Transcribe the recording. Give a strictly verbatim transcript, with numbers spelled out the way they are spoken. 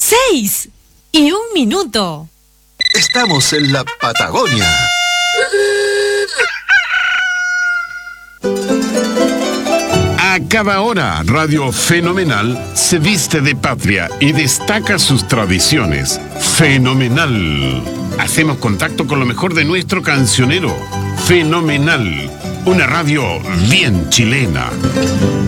Seis y un minuto. Estamos en la Patagonia. A cada hora, Radio Fenomenal se viste de patria y destaca sus tradiciones. Fenomenal. Hacemos contacto con lo mejor de nuestro cancionero. Fenomenal. Una radio bien chilena.